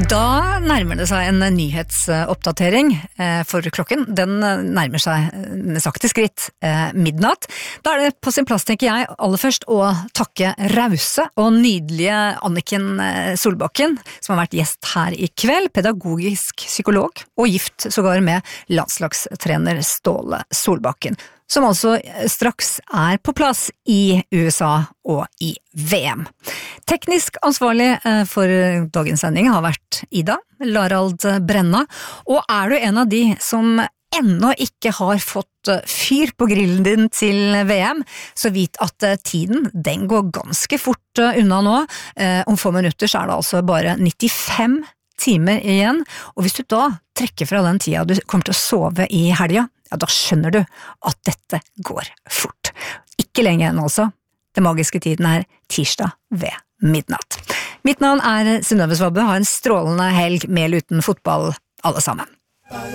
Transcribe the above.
Da nærmer det seg en nyhetsoppdatering for klokken. Den nærmer seg med sakte skritt midnatt. Da er det på sin plass, tenker jeg, aller først å takke rause og nydelige Anniken Solbakken, som har vært gjest her i kveld, pedagogisk psykolog og gift sågar med landslagstrener Ståle Solbakken, som altså straks er på plass i USA og i VM. Teknisk ansvarlig for dagens sending har vært Ida Larald Brenna, og er du en av de som ennå ikke har fått fyr på grillen din til VM, så vit at tiden, den går ganske fort unna nå. Om få minutter så er det altså bare 95 timer igjen, og hvis du da trekker fra den tida du kommer til å sove i helga, ja, da skjønner du at dette går fort. Ikke lenge igjen altså. Den magiske tiden er tirsdag ved midnatt. Mitt navn er Synnøve Svabø. Ha en strålende helg med eller uten fotball, alle sammen.